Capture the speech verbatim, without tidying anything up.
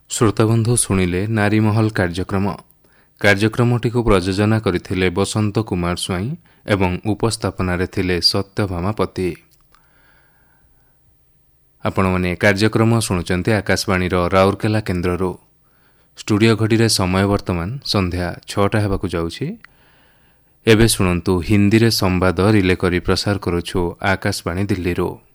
ଶ୍ରୋତାବନ୍ଧୁ ଶୁଣିଲେ ନାରୀମହଲ କାର୍ଯ୍ୟକ୍ରମ କାର୍ଯ୍ୟକ୍ରମଟିକୁ ପ୍ରଯୋଜନା କରିଥିଲେ ବସନ୍ତ କୁମାର ସ୍ୱାଇଁ ଏବଂ ଉପସ୍ଥାପନାରେ ଥିଲେ ସତ୍ୟଭାମା ପତି। ଆପଣମାନେ କାର୍ଯ୍ୟକ୍ରମ ଶୁଣୁଛନ୍ତି ଆକାଶବାଣୀର ରାଉରକେଲା କେନ୍ଦ୍ରରୁ। ଷ୍ଟୁଡିଓ ଘଡ଼ିରେ ସମୟ ବର୍ତ୍ତମାନ ସନ୍ଧ୍ୟା ଛଅଟା ହେବାକୁ ଯାଉଛି। ଏବେ ଶୁଣନ୍ତୁ ହିନ୍ଦୀରେ ସମ୍ବାଦ ରିଲେ କରି ପ୍ରସାର କରୁଛୁ ଆକାଶବାଣୀ ଦିଲ୍ଲୀରୁ।